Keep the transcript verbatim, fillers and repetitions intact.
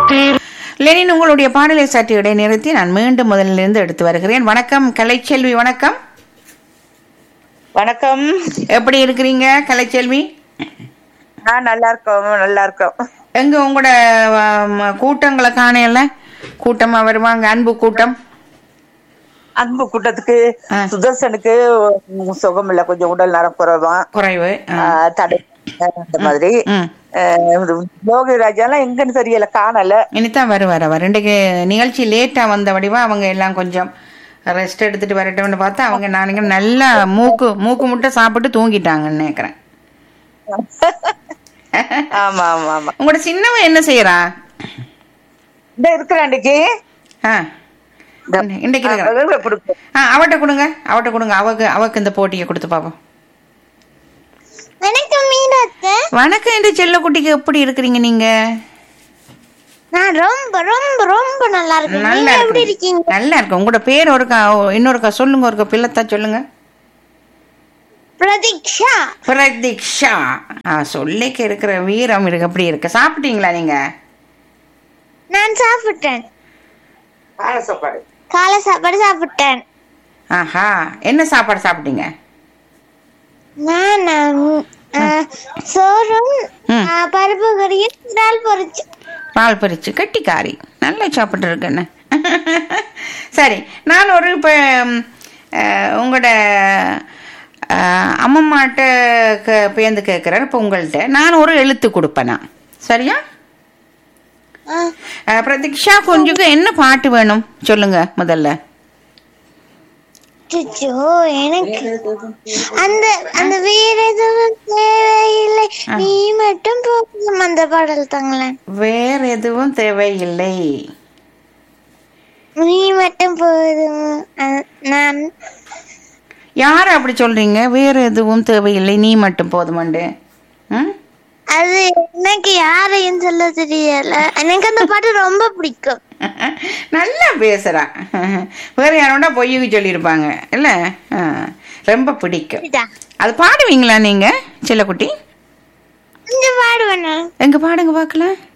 Lenin, உங்களுடைய பாடலை சற்று இடைநிறுத்தி நான் மீண்டும் முதலிலிருந்து எடுத்து வருகிறேன். வணக்கம் கலைச்செல்வி. வணக்கம். வணக்கம். எப்படி இருக்கிறீங்க கலைச்செல்வி? நான் நல்லா இருக்கோம், நல்லா இருக்கோம். எங்க உங்களோட ஆம், கூட்டங்களை காணையில கூட்டமா வருவாங்க, அன்பு கூட்டம். அன்பு கூட்டத்துக்கு ஆ. சுதர்சனுக்கு சுகம் இல்ல, கொஞ்சம் உடல் நலம் குறைவான், குறைவு. ஆ. ஆ, தடை அந்த மாதிரி. ம். யோகி ராஜாலாம் எங்கன்னு தெரியல, காணல. இனித்தான் வருவார் அவர். இன்றைக்கு நிகழ்ச்சி லேட்டா வந்த வடிவா அவங்க எல்லாம் கொஞ்சம் ரெஸ்ட் எடுத்துட்டு வரட்டும்னு பார்த்தா அவங்க நாளைக்கு நல்லா மூக்கு மூக்கு முட்டை சாப்பிட்டு தூங்கிட்டாங்கன்னு நினைக்கிறேன். ஆமா ஆமா ஆமா. உங்களோட சின்னவன் என்ன செய்யறா? இந்த இருக்கிறேன் இன்னைக்கு. ஆ, இன்றைக்கு இருக்கிறான். கொடுப்போம். ஆ, அவட்ட கொடுங்க, அவட்ட கொடுங்க. அவக்கு அவக்கு இந்த போட்டியை கொடுத்து பாப்போம். வணக்கம் மீனாத்து. வணக்கம். இந்த செல்லக்குட்டிக்கு எப்படி இருக்கிறீங்க நீங்க? நான் ரொம்ப ரொம்ப ரொம்ப நல்லா இருக்கேன். நல்லா நீங்க எப்படி இருக்கு. இருக்கீங்க? நல்லா இருக்கு. உங்களோட பேர் ஒருக்கா இன்னொருக்கா சொல்லுங்க, ஒருக்கா பிள்ளைத்தா சொல்லுங்க. பிரதீக்ஷா. பிரதீக்ஷா. ஆ, சொல்லிக்க இருக்கிற வீரம் இருக்கு. அப்படி இருக்கு. சாப்பிட்டீங்களா நீங்க? நான் சாப்பிட்டேன். காலை சாப்பாடு. காலை சாப்பாடு சாப்பிட்டேன். ஆஹா, என்ன சாப்பாடு சாப்பிட்டீங்க? நான் ஆ, சோறும் ம். ஆ, பருப்பு கறியும் இறால் பொரிச்சு. பால் பறிச்சு கட்டிக்காரி. நல்லா சாப்பிட்டு இருக்கேன்னு. சரி, நான் ஒரு இப்போ உங்களோட அம்மம்மாட்ட பேர்ந்து கேட்குறேன். இப்போ உங்கள்கிட்ட நான் ஒரு எழுத்து கொடுப்பேனா? சரியா? ஆ, அஹ், பிரதீக்ஷா, கொஞ்சம் என்ன பாட்டு வேணும் சொல்லுங்க முதல்ல. அச்சச்சோ, எனக்கு அந்த அந்த வேற எதுவும் தேவையில்லை, நீ மட்டும் போதும் அந்த பாடல் தாங்களேன். வேற எதுவும் தேவையில்லை. நீ மட்டும் போதும். அ- நான் யார் அப்படி சொல்றீங்க? வேற எதுவும் தேவையில்லை, நீ மட்டும் போதுமாண்டு. ம்? அது எனக்கு யாரையும் சொல்ல தெரியல. எனக்கு அந்த பாட்டு ரொம்ப பிடிக்கும். நல்லா பேசுறா. வேற யாரோட பொய்யுக்கு சொல்லியிருப்பாங்க இல்ல? ஆ, ரொம்ப பிடிக்கும். இதா, அது பாடுவீங்களா நீங்க செல்லக்குட்டி? கொஞ்சம் பாடுவேன். எங்க பாடுங்க பார்க்கலாம்.